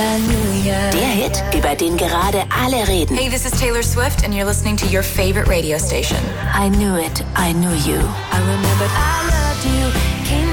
Der Hit, über den gerade alle reden. Hey, this is Taylor Swift and you're listening to your favorite radio station. I knew it, I knew you. I remembered I loved you. Came